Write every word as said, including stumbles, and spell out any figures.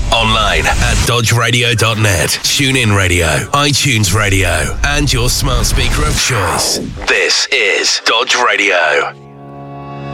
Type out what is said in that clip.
Online at dodge radio dot net, TuneIn Radio, iTunes Radio, and your smart speaker of choice. This is Dodge Radio.